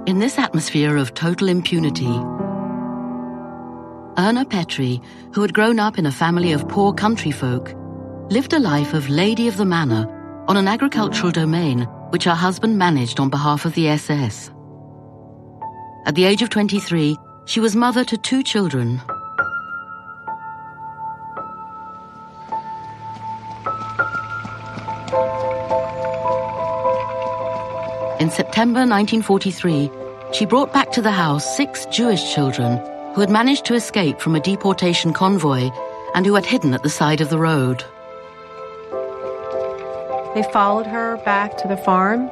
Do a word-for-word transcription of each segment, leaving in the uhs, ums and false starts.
In this atmosphere of total impunity, Erna Petri, who had grown up in a family of poor country folk, lived a life of lady of the manor on an agricultural domain which her husband managed on behalf of the S S. At the age of twenty-three, she was mother to two children. In September nineteen forty-three, she brought back to the house six Jewish children who had managed to escape from a deportation convoy and who had hidden at the side of the road. They followed her back to the farm.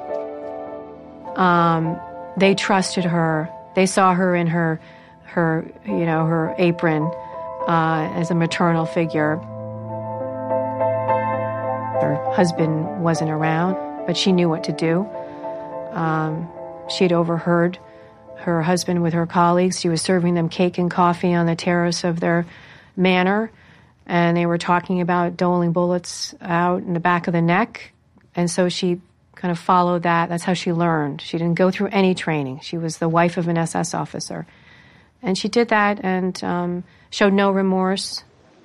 Um, they trusted her. They saw her in her, her, you know, her apron uh, as a maternal figure. Her husband wasn't around, but she knew what to do. Um, she'd overheard her husband with her colleagues. She was serving them cake and coffee on the terrace of their manor, and they were talking about doling bullets out in the back of the neck. And so she kind of followed that. That's how she learned. She didn't go through any training. She was the wife of an S S officer. And she did that and um, showed no remorse.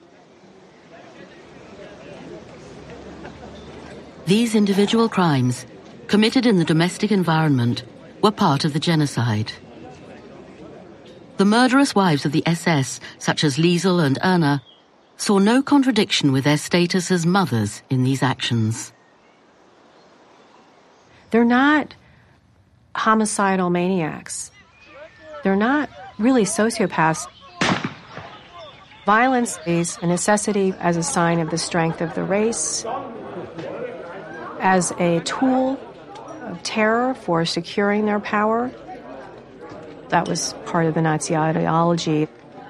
These individual crimes, committed in the domestic environment, were part of the genocide. The murderous wives of the S S, such as Liesel and Erna, saw no contradiction with their status as mothers in these actions. They're not homicidal maniacs. They're not really sociopaths. Violence is a necessity as a sign of the strength of the race, as a tool of terror for securing their power. That was part of the Nazi ideology.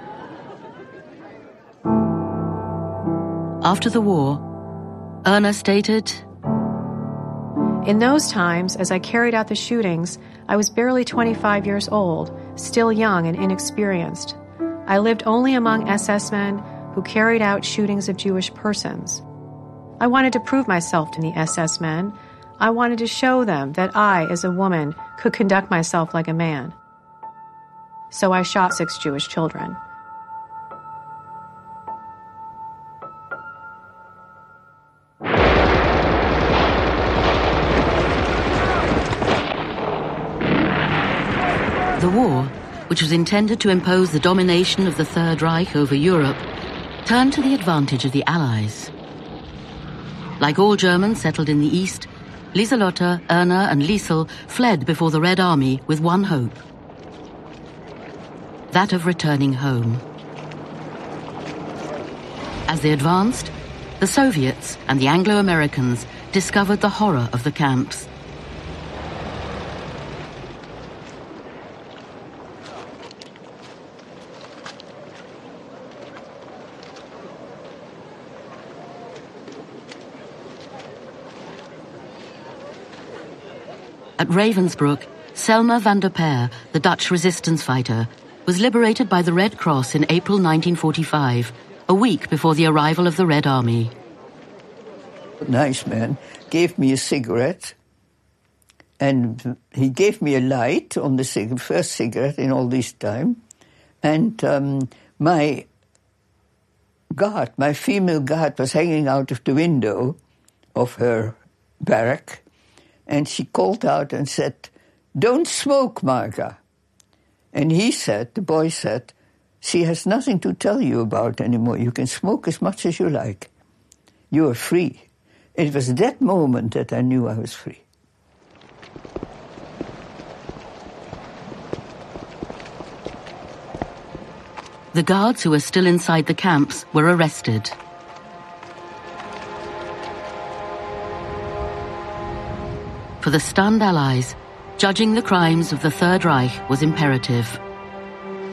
After the war, Erna stated, "In those times, as I carried out the shootings, I was barely twenty-five years old, still young and inexperienced. I lived only among S S men who carried out shootings of Jewish persons. I wanted to prove myself to the S S men. I wanted to show them that I, as a woman, could conduct myself like a man. So I shot six Jewish children." The war, which was intended to impose the domination of the Third Reich over Europe, turned to the advantage of the Allies. Like all Germans settled in the East, Lieselotte, Erna and Liesel fled before the Red Army with one hope: that of returning home. As they advanced, the Soviets and the Anglo-Americans discovered the horror of the camps. At Ravensbrück, Selma van der Peer, the Dutch resistance fighter, was liberated by the Red Cross in April nineteen forty-five, a week before the arrival of the Red Army. A nice man gave me a cigarette, and he gave me a light on the cig- first cigarette in all this time, and um, my guard, my female guard, was hanging out of the window of her barrack, and she called out and said, "Don't smoke, Marga." And he said, the boy said, "She has nothing to tell you about anymore. You can smoke as much as you like. You are free." It was that moment that I knew I was free. The guards who were still inside the camps were arrested. For the stunned Allies, judging the crimes of the Third Reich was imperative.